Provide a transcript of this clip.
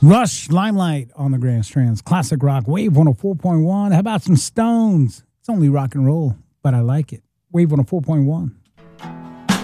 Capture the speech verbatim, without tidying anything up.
Rush, Limelight on the Grand Strands. Classic rock, Wave one oh four point one. How about some Stones? It's only rock and roll, but I like it. Wave one oh four point one.